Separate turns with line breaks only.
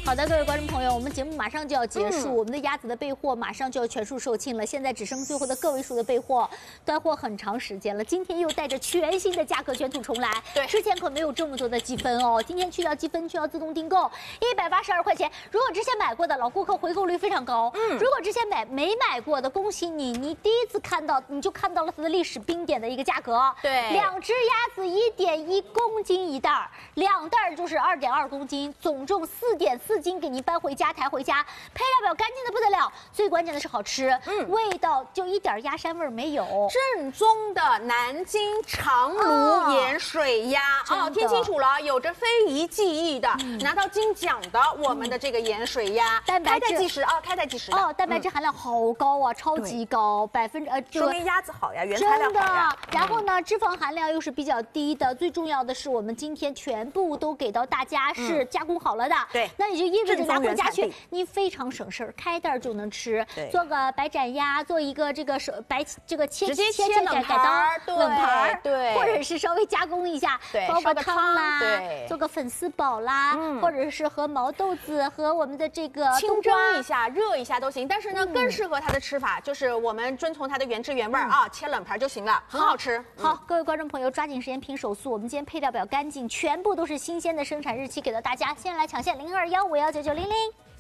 好的，各位观众朋友，我们节目马上就要结束，我们的鸭子的备货马上就要全数售罄了，现在只剩最后的个位数的备货，断货很长时间了。今天又带着全新的价格卷土重来，
对，
之前可没有这么多的积分哦，今天去掉积分，去掉自动订购，182块钱。如果之前买过的老顾客回购率非常高，如果之前没买过的，恭喜你，你第一次看到你就看到了它的历史冰点的一个价格，
对
，2只鸭子1.1公斤一袋，2袋就是2.2公斤，总重4.4斤，给您搬回家抬回家，配料表干净的不得了，最关键的是好吃，味道就一点鸭膻味没有，
正宗的南京长芦盐水鸭啊，听清楚了，有着非遗技艺的，拿到金奖的我们的这个盐水鸭，
蛋白质
开袋计时啊，开袋计时
哦，蛋白质含量好高啊，超级高，
说明鸭子好呀，原材料好呀。
然后呢，脂肪含量又是比较低的，最重要的是我们今天全部都给到大家是加工好了的，
对，
那也就意味着拿回家去你非常省事儿，开袋就能吃，做个白斩鸭，做一个这个切
直接切冷盘，对，
或者是稍微加工一下，煲个汤啦，
对，
做个粉丝煲啦，或者是和毛豆子和我们的这个
清蒸一下、热一下都行。但是呢，更适合它的吃法就是我们遵从它的原汁原味啊，切冷盘就行了，很好吃。
好，各位观众朋友，抓紧时间拼手速，我们今天配料表干净，全部都是新鲜的生产日期给到大家，先来抢线0215199900。